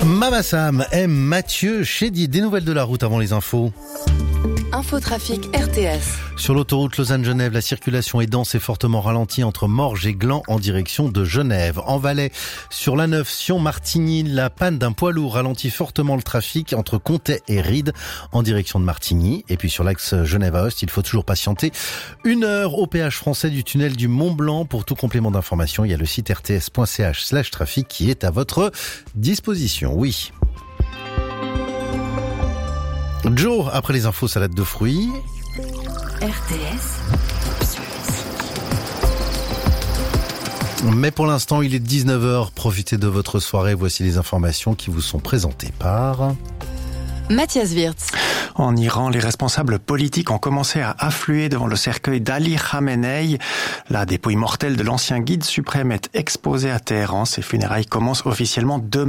Mama Sam aime Mathieu Chédid. Des nouvelles de la route avant les infos. Infotrafic RTS. Sur l'autoroute Lausanne-Genève, la circulation est dense et fortement ralentie entre Morges et Gland en direction de Genève. En Valais, sur l'A9 Sion-Martigny, la panne d'un poids lourd ralentit fortement le trafic entre Comté et Ried en direction de Martigny. Et puis sur l'axe Genève-Aoste, il faut toujours patienter 1 heure au péage français du tunnel du Mont-Blanc. Pour tout complément d'information, il y a le site rts.ch/trafic qui est à votre disposition. Oui. Joe, après les infos, salade de fruits. RTS. Mais pour l'instant, il est 19h. Profitez de votre soirée. Voici les informations qui vous sont présentées par Mathias Wirtz. En Iran, les responsables politiques ont commencé à affluer devant le cercueil d'Ali Khamenei. La dépouille mortelle de l'ancien guide suprême est exposée à Téhéran. Ses funérailles commencent officiellement demain.